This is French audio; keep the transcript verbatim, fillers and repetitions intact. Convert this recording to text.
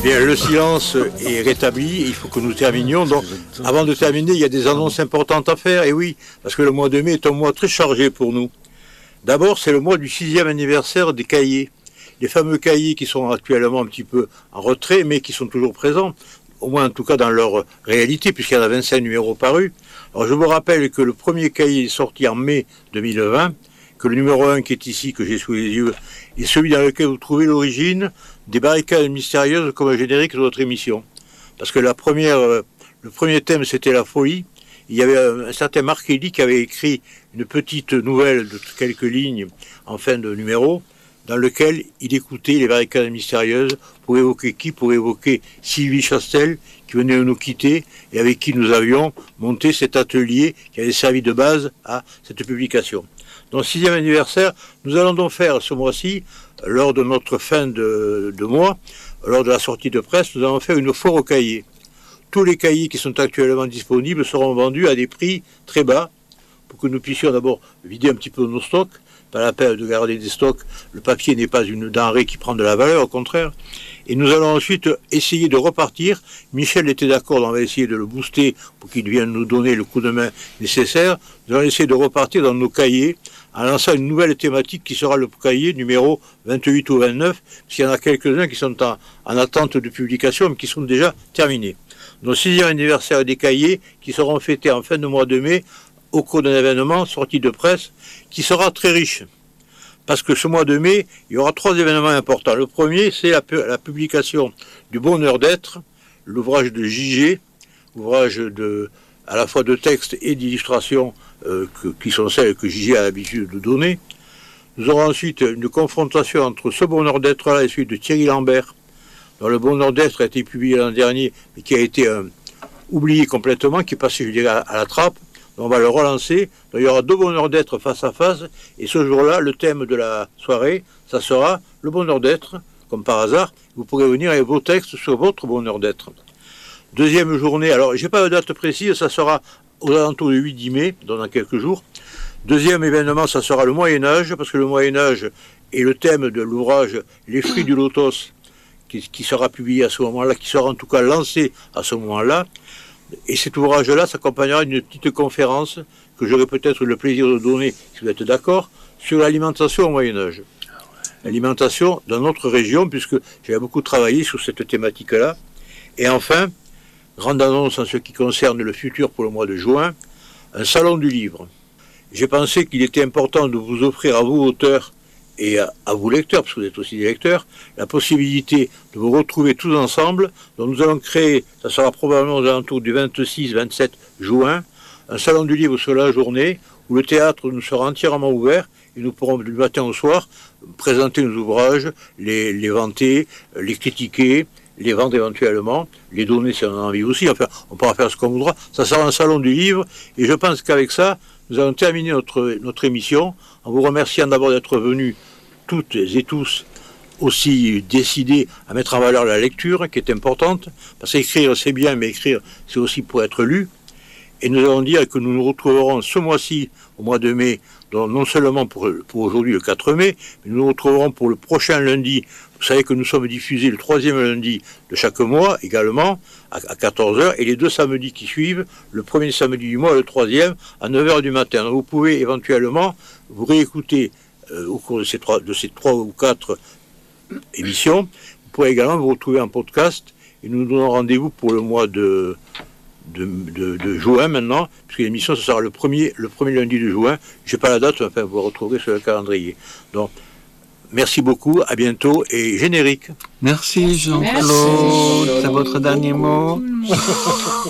Bien, le silence est rétabli, il faut que nous terminions. Donc, avant de terminer, il y a des annonces importantes à faire. Et oui, parce que le mois de mai est un mois très chargé pour nous. D'abord, c'est le mois du sixième anniversaire des cahiers. Les fameux cahiers qui sont actuellement un petit peu en retrait, mais qui sont toujours présents, au moins en tout cas dans leur réalité, puisqu'il y en a vingt-cinq numéros parus. Alors, je vous rappelle que le premier cahier est sorti en mai deux mille vingt, que le numéro un qui est ici, que j'ai sous les yeux, est celui dans lequel vous trouvez l'origine des barricades mystérieuses comme un générique de votre émission. Parce que la première, euh, le premier thème, c'était la folie. Il y avait un, un certain Marc Eddy qui avait écrit une petite nouvelle de quelques lignes en fin de numéro, dans lequel il écoutait les barricades mystérieuses pour évoquer qui? Pour évoquer Sylvie Chastel, qui venait de nous quitter et avec qui nous avions monté cet atelier qui avait servi de base à cette publication. Donc, sixième anniversaire, nous allons donc faire ce mois-ci, lors de notre fin de, de mois, lors de la sortie de presse, nous allons faire une foire aux cahiers. Tous les cahiers qui sont actuellement disponibles seront vendus à des prix très bas, pour que nous puissions d'abord vider un petit peu nos stocks. Pas la peine de garder des stocks, le papier n'est pas une denrée qui prend de la valeur, au contraire. Et nous allons ensuite essayer de repartir. Michel était d'accord, on va essayer de le booster pour qu'il vienne nous donner le coup de main nécessaire. Nous allons essayer de repartir dans nos cahiers en lançant une nouvelle thématique qui sera le cahier numéro vingt-huit ou vingt-neuf, puisqu'il y en a quelques-uns qui sont en, en attente de publication, mais qui sont déjà terminés. Nos sixième anniversaire des cahiers qui seront fêtés en fin de mois de mai au cours d'un événement sorti de presse qui sera très riche. Parce que ce mois de mai, il y aura trois événements importants. Le premier, c'est la, la publication du Bonheur d'être, l'ouvrage de J G, ouvrage de, à la fois de texte et d'illustration euh, qui sont celles que J G a l'habitude de donner. Nous aurons ensuite une confrontation entre ce Bonheur d'être-là et celui de Thierry Lambert, dont le Bonheur d'être a été publié l'an dernier, mais qui a été euh, oublié complètement, qui est passé, je dirais, à, à la trappe. On va le relancer. Donc, il y aura deux bonheurs d'être face à face. Et ce jour-là, le thème de la soirée, ça sera le bonheur d'être, comme par hasard. Vous pourrez venir avec vos textes sur votre bonheur d'être. Deuxième journée, alors j'ai pas de date précise, ça sera aux alentours du huit dix mai, dans quelques jours. Deuxième événement, ça sera le Moyen-Âge, parce que le Moyen-Âge est le thème de l'ouvrage Les fruits du lotos, qui, qui sera publié à ce moment-là, qui sera en tout cas lancé à ce moment-là. Et cet ouvrage-là s'accompagnera d'une petite conférence que j'aurai peut-être le plaisir de donner, si vous êtes d'accord, sur l'alimentation au Moyen-Âge. L'alimentation dans notre région, puisque j'ai beaucoup travaillé sur cette thématique-là. Et enfin, grande annonce en ce qui concerne le futur pour le mois de juin, un salon du livre. J'ai pensé qu'il était important de vous offrir à vous, auteurs, et à, à vous lecteurs, parce que vous êtes aussi des lecteurs, la possibilité de vous retrouver tous ensemble. Donc nous allons créer, ça sera probablement aux alentours du vingt-six vingt-sept juin, un salon du livre sur la journée, où le théâtre nous sera entièrement ouvert, et nous pourrons du matin au soir présenter nos ouvrages, les, les vanter, les critiquer, les vendre éventuellement, les donner si on en a envie aussi, enfin on pourra faire ce qu'on voudra. Ça sera un salon du livre, et je pense qu'avec ça, nous allons terminer notre, notre émission en vous remerciant d'abord d'être venus toutes et tous aussi décidés à mettre en valeur la lecture, qui est importante, parce qu'écrire c'est bien, mais écrire c'est aussi pour être lu. Et nous allons dire que nous nous retrouverons ce mois-ci, au mois de mai, donc non seulement pour, pour aujourd'hui le quatre mai, mais nous nous retrouverons pour le prochain lundi. Vous savez que nous sommes diffusés le troisième lundi de chaque mois également, à, à quatorze heures, et les deux samedis qui suivent, le premier samedi du mois, le troisième, à neuf heures du matin. Donc vous pouvez éventuellement vous réécouter euh, au cours de ces, trois, de ces trois ou quatre émissions. Vous pourrez également vous retrouver en podcast, et nous nous donnons rendez-vous pour le mois de... De, de, de juin maintenant, puisque l'émission ce sera le premier, le premier lundi de juin. Je n'ai pas la date, mais enfin vous retrouverez sur le calendrier. Donc, merci beaucoup, à bientôt et générique. Merci Jean-Claude, c'est votre dernier mot.